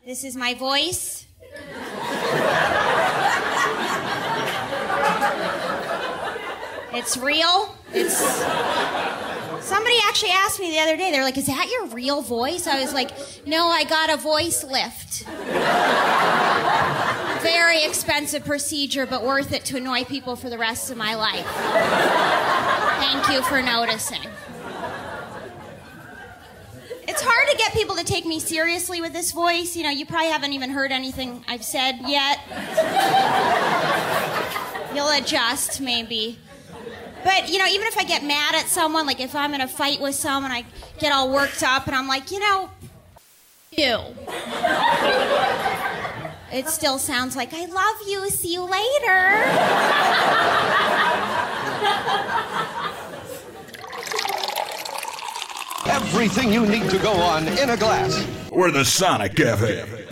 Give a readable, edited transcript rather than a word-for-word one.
This is my voice. It's real. Somebody actually asked me the other day, they're like, is that your real voice? I was like, no, I got a voice lift. Very expensive procedure, but worth it to annoy people for the rest of my life. Thank you for noticing. It's hard to get people to take me seriously with this voice. You know, you probably haven't even heard anything I've said yet. You'll adjust, maybe. But, you know, even if I get mad at someone, like if I'm in a fight with someone, I get all worked up and I'm like, you know, you. It still sounds like, I love you, see you later. Everything you need to go on in a glass. We're the Sonic Cafe.